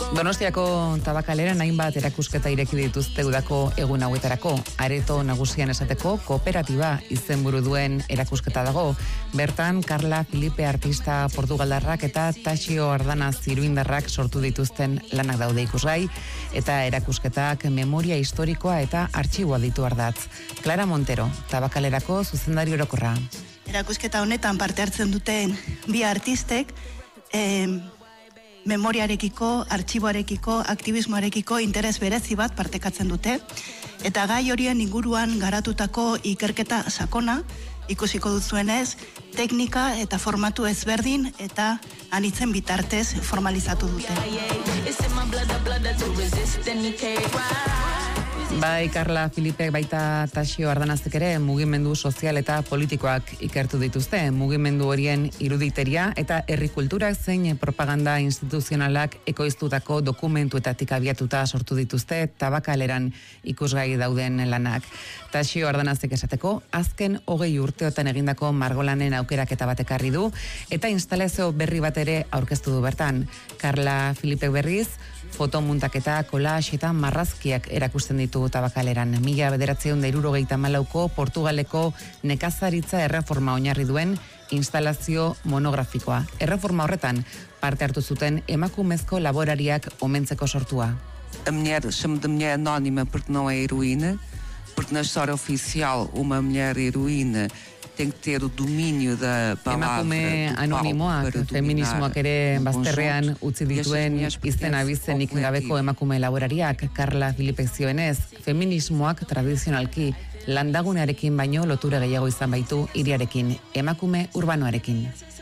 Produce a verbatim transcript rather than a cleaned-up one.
Donostiako tabakaleran hainbat erakusketa ireki dituzte udako egun hauetarako. Areto nagusian esateko kooperatiba izenburu duen erakusketa dago. Bertan, Carla Filipe artista portugaldarrak eta Taxio Ardanaz iruindarrak sortu dituzten lanak daude ikusgai, eta erakusketak memoria historikoa eta artxiboa ditu ardatz. Clara Montero, tabakalerako zuzendari orokorra. Erakusketa honetan parte hartzen duten bi artistek, eh, memoriarekiko, artxiboarekiko, aktivismoarekiko interes berezi bat partekatzen dute, eta gai horien inguruan garatutako ikerketa sakona, ikusiko duzuenez, teknika eta formatu ezberdin eta anitzen bitartez formalizatu dute. Bai, Carla Filipe baita Taxio Ardanazek ere mugimendu sozial eta politikoak ikertu dituzte. Mugimendu horien iruditeria eta herri kulturak zein propaganda instituzionalak ekoiztutako dokumentuetatik abiatuta sortu dituzte tabakaleran ikusgai dauden lanak. Taxio Ardanazek esateko, azken hogei urteotan egindako margolanen aukeraketa bat ekarri du eta instalazio berri bat ere aurkeztu du bertan. Carla Filipe berriz, fotomuntaketa, collage eta marrazkiak erakusten ditu tabakaleran. Mila bederatziehun eta hirurogeita hamalauko Portugaleko nekazaritza erreforma oinarri duen instalazio monografikoa. Erreforma horretan parte hartu zuten emakumezko laborariak omentzeko sortua. A mulher, chamo de mulher anónima porque não é heroína, porque na história oficial uma mulher heroína tem que ter o domínio da palavra. Emakume anonimoak, feminismoak ere bazterrean utzi dituen izen abizenik gabeko emakume laborariak. Carla Filipe zioenez, feminismoak tradizionalki landagunearekin baino lotura gehiago izan baitu hiriarekin, emakume urbanoarekin.